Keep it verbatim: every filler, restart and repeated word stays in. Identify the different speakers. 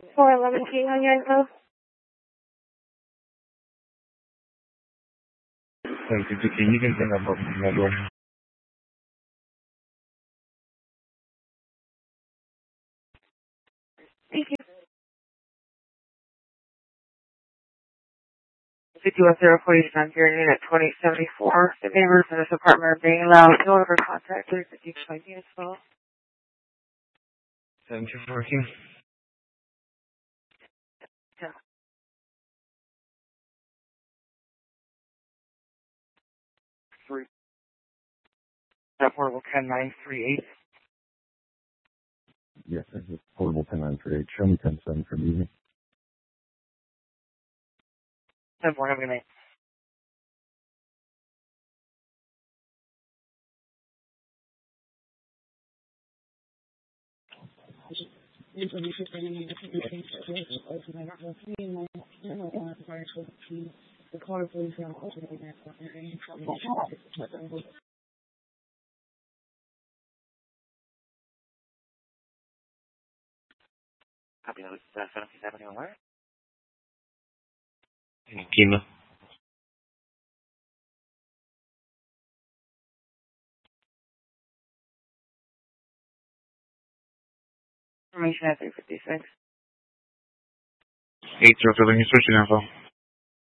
Speaker 1: four eleven G on your info.
Speaker 2: Thank you. You can hang up on that one.
Speaker 1: Thank you.
Speaker 3: fifty-one zero forty-seven, your unit twenty seventy-four. The neighbors in this apartment are being allowed no other contractors that you can units well.
Speaker 2: Thank you for working.
Speaker 3: Yeah. Three. That portable ten nine three eight.
Speaker 2: Yes, this is portable ten nine three eight. Show me ten seven for the evening.
Speaker 3: ten four, have a good night. Copy notes, uh, seventeen seventy on where?
Speaker 2: Kima.
Speaker 3: Information at three fifty-six.
Speaker 2: eight zero, filling your switching info.